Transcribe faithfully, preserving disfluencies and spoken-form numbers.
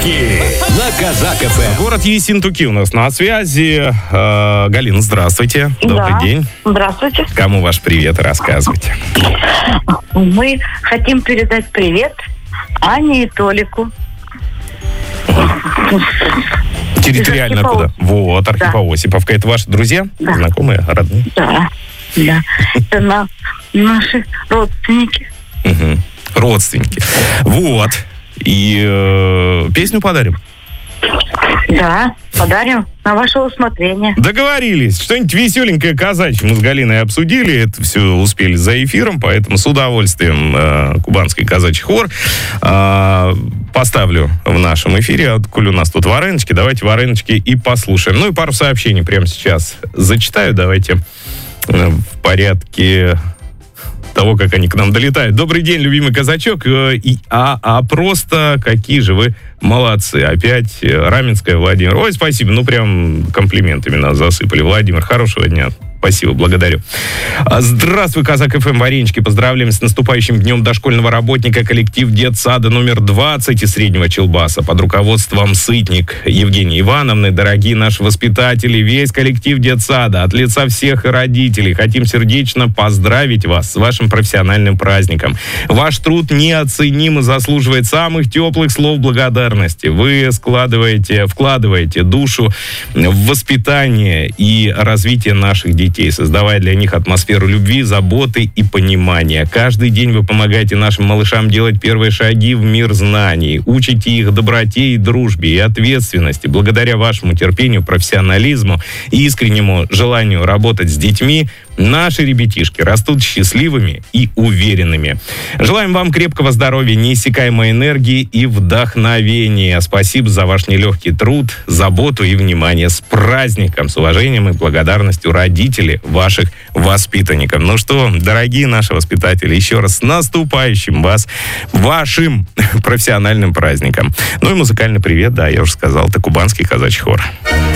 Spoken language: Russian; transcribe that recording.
Вареники на Казак эф эм. Город Ессентуки у нас на связи. Э, Галина, здравствуйте. Добрый Да. день. Здравствуйте. Кому ваш привет, рассказывайте. Мы хотим передать привет Ане и Толику. Территориально Из куда? Архипа- Вот, Архипа Да. Осиповка. Это ваши друзья? Да. Знакомые, родные? Да, да. Это на, наши родственники. Мгм. Родственники. Вот. И э, песню подарим. Да, подарим на ваше усмотрение. Договорились. Что-нибудь веселенькое казачье мы с Галиной обсудили. Это все успели за эфиром, поэтому с удовольствием э, кубанский казачий хор э, поставлю в нашем эфире. А коль у нас тут вареночки, давайте вареночки и послушаем. Ну и пару сообщений прямо сейчас зачитаю. Давайте э, в порядке того, как они к нам долетают. Добрый день, любимый казачок. Э, и, а, а просто какие же вы молодцы. Опять э, Раменская, Владимир. Ой, спасибо. Ну, прям комплиментами нас засыпали. Владимир, хорошего дня. Спасибо, благодарю. А, Здравствуй, Казак эф эм, Варенички. Поздравляем с наступающим днем дошкольного работника. Коллектив детсада номер двадцать из Среднего Челбаса под руководством Сытник Евгении Ивановны. Дорогие наши воспитатели, весь коллектив детсада, от лица всех родителей хотим сердечно поздравить вас с вашим профессиональным праздником. Ваш труд неоценим и заслуживает самых теплых слов благодарности. Вы складываете, вкладываете душу в воспитание и развитие наших детей, создавая для них атмосферу любви, заботы и понимания. Каждый день вы помогаете нашим малышам делать первые шаги в мир знаний, учите их доброте и дружбе, и ответственности. Благодаря вашему терпению, профессионализму и искреннему желанию работать с детьми, наши ребятишки растут счастливыми и уверенными. Желаем вам крепкого здоровья, неиссякаемой энергии и вдохновения. Спасибо за ваш нелегкий труд, заботу и внимание. С праздником, с уважением и благодарностью родителей ваших воспитанников. Ну что, дорогие наши воспитатели, еще раз с наступающим вас, вашим профессиональным праздником. Ну и музыкальный привет, да, я уже сказал, это кубанский казачий хор.